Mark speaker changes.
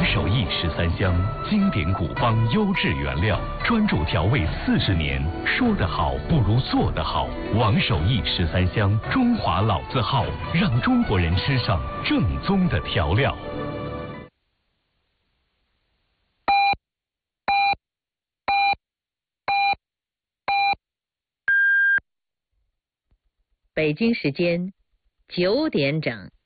Speaker 1: 手艺13香，经典古方，优质原料，专注调味40年。说得好不如做得好。王手艺13香，中华老字号，让中国人吃上正宗的调料。
Speaker 2: 北京时间9点整。